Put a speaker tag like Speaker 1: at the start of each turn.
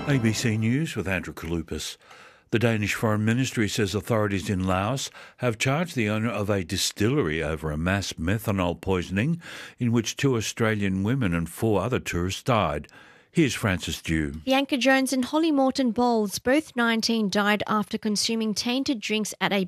Speaker 1: ABC News with Andrew Kalupis. The Danish Foreign Ministry says authorities in Laos have charged the owner of a distillery over a mass methanol poisoning in which 2 Australian women and 4 other tourists died. Here's Francis Dew.
Speaker 2: Bianca Jones and Holly Morton Bowles, both 19, died after consuming tainted drinks at a